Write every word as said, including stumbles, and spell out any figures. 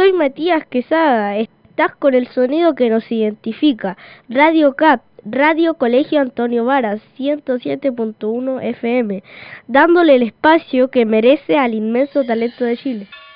Soy Matías Quesada, estás con el sonido que nos identifica, Radio C A P, Radio Colegio Antonio Varas, ciento siete punto uno F M, dándole el espacio que merece al inmenso talento de Chile.